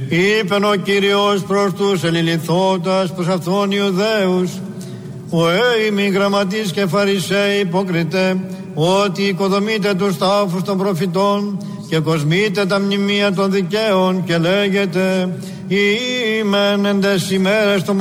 Είπεν ο Κύριος προς τους ελιληθώτας, προς αυτόν Ιουδαίους: Ο ημι γραμματείς και Φαρισαίοι υπόκριτε, ότι οικοδομείτε τους τάφους των προφητών και κοσμείτε τα μνημεία των δικαίων, και λέγεται: Ήμεν εν τες ημέρες των